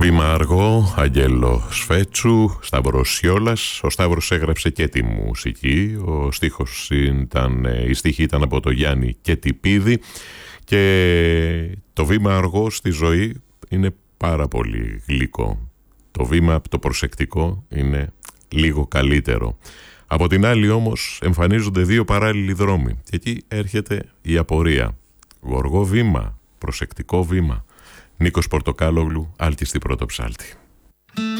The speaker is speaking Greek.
Βήμα αργό, Αγγέλο Σφέτσου, Σταύρος Σιόλας. Ο Σταύρος έγραψε και τη μουσική. Ο στίχος η στίχη ήταν από το Γιάννη Κετυπίδη. Και το βήμα αργό στη ζωή είναι πάρα πολύ γλυκό. Το βήμα το προσεκτικό είναι λίγο καλύτερο. Από την άλλη όμως εμφανίζονται δύο παράλληλοι δρόμοι. Και εκεί έρχεται η απορία. Γοργό βήμα, προσεκτικό βήμα. Νίκος Πορτοκάλογλου, Άλκης στην Πρώτο Ψάλτη.